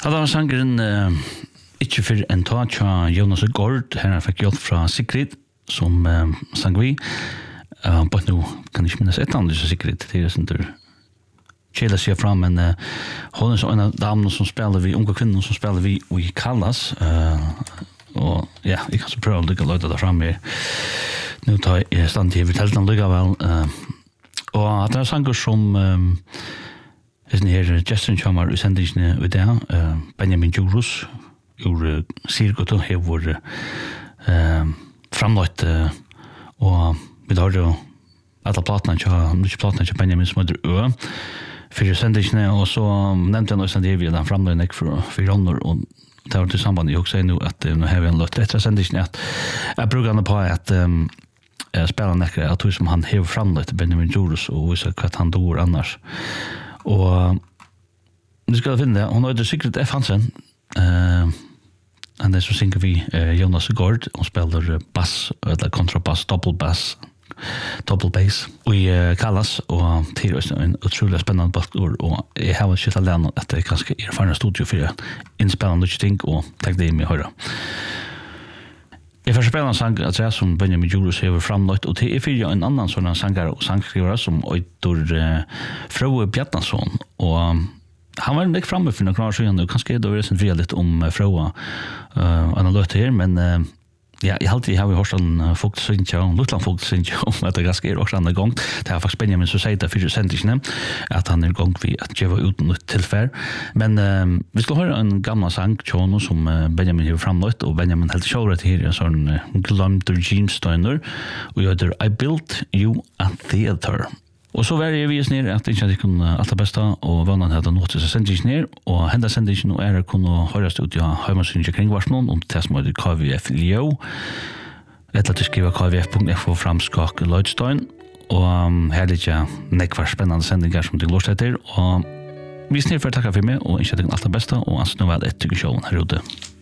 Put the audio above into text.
Det var sangeren ikke for en tag av Jonas Gård. Her fikk hjelp fra Sigrid, som sang vi. På nå kan jeg ikke minnes et annet Sigrid. Det sånn der kjela seg fram, men hun en av damene som spiller vi, unge kvinner som spiller vi i Kallas. Og ja, jeg kan så prøve å lykke løyde der frem her. Nå tar jeg stand til teltene lykke vel. Og at det sanger som sånn her Justin Chamar i sendingene i dag, Benjamin Djurus, ur Sirgoto, har vært framløyt, og vi har jo alle platene til Benjamin som heter Ø, for sendingene, og så nevnte jeg noe sånn det vi har framløyt for Ronner, og det var til samband jeg også sier nå at nå har vi en løtt etter sendingene, at jeg bruker henne på at spela nekker at som han hever framløyt Benjamin Djurus og viser hva han dår annars. Og nu skal jeg finne det. Hun har jo sikkert F. Hansen. Han som synger vi Jonas Gård. Hun spiller bass, eller kontrabass, dobbelbass, og i Kallas, og til en utrolig spennende bakord, og jeg har ikke alene at det ganske erfarne studio for å innspille noen ting, og takk det i meg høyre. Jeg får spille en sang at jeg som Benjamin Djurus har framløyt, og til jeg en annan sånn sanger og sangskrivere som Øytor Frøe Bjarnason, og han var ikke framme for noen år siden, og kanskje det var det som fria litt om Frøe en løyt her, men ja, jeg alltid har hørt en fogtsynkja, Lutland fogtsynkja, om at det ganske også en gang. Det er faktisk Benjamin som sier det for sendingene, at han i gang ved at gjøre uten nytt tilfær. Men vi skal høre en gammel sang, Tjono, som Benjamin har framløyt, og Benjamin helt kjøret her, en sånn glemte Jeansteiner, og jeg heter I Built You a Theater. Og så var jeg vis ned at jeg ikke kunne alt det beste, og vannet hadde noe til sendingen ned, og hendet sendingen og er kunne høres ut av Heimansynge kringvarsmål om det som heter KVF Leo, etter at du skriver kvf.f og framskak Lloydstein, og her ligger nekvar spennende sendinger som du låst etter, og vis ned for å takke for meg, og ikke alt det beste, og ansett nå vel etter showen her ute.